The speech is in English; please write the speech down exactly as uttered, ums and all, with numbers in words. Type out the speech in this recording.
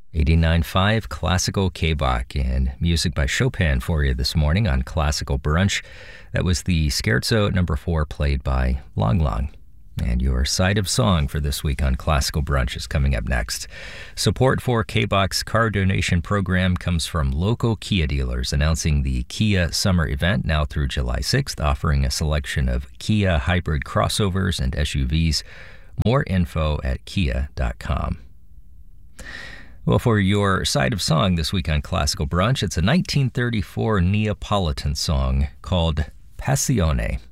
eighty-nine point five Classical K-Bach, and music by Chopin for you this morning on Classical Brunch. That was the Scherzo number four played by Lang Lang. And your side of song for this week on Classical Brunch is coming up next. Support for K-Bach's car donation program comes from local Kia dealers, announcing the Kia Summer Event now through July sixth, offering a selection of Kia hybrid crossovers and S U Vs. More info at kia dot com. Well, for your side of song this week on Classical Brunch, it's a nineteen thirty-four Neapolitan song called Passione.